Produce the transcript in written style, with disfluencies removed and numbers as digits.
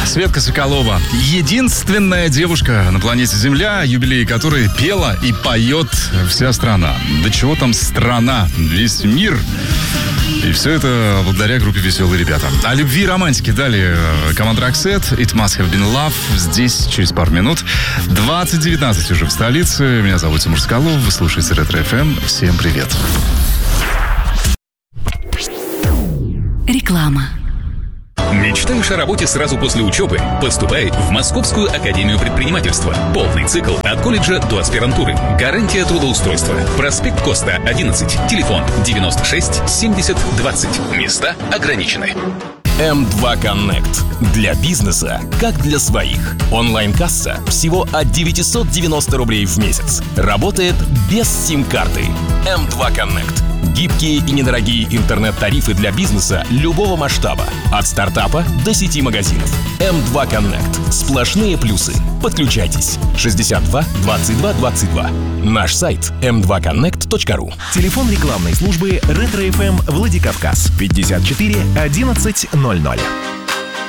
Светка Соколова. Единственная девушка на планете Земля, юбилей которой пела и поет вся страна. Да чего там страна, весь мир. И все это благодаря группе «Веселые ребята». О любви и романтике далее команда Roxette. It must have been love. Здесь через пару минут. 20:19 уже в столице. Меня зовут Тимур Соколов. Вы слушаете Ретро ФМ. Всем привет. Реклама. Мечтаешь о работе сразу после учебы? Поступай в Московскую академию предпринимательства. Полный цикл от колледжа до аспирантуры. Гарантия трудоустройства. Проспект Коста, 11. Телефон 96 70 20. Места ограничены. М2 Connect. Для бизнеса, как для своих. Онлайн-касса всего от 990 рублей в месяц. Работает без сим-карты. М2 Connect. Гибкие и недорогие интернет-тарифы для бизнеса любого масштаба. От стартапа до сети магазинов. М2 Connect. Сплошные плюсы. Подключайтесь. 62 22 22. Наш сайт m2connect.ru. Телефон рекламной службы Ретро ФМ Владикавказ 54 11 00.